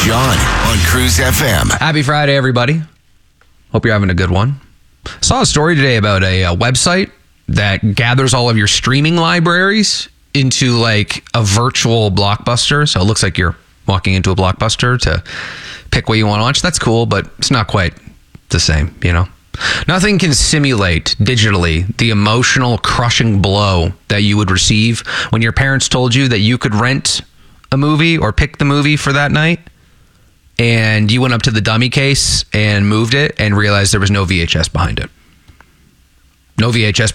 John on Cruise FM. Happy Friday, everybody. Hope you're having a good one. Saw a story today about a website that gathers all of your streaming libraries into like a virtual Blockbuster. So it looks like you're walking into a Blockbuster to pick what you want to watch. That's cool, but it's not quite the same, you know? Nothing can simulate digitally the emotional crushing blow that you would receive when your parents told you that you could rent a movie or pick the movie for that night, and you went up to the dummy case and moved it and realized there was no VHS behind it. No VHS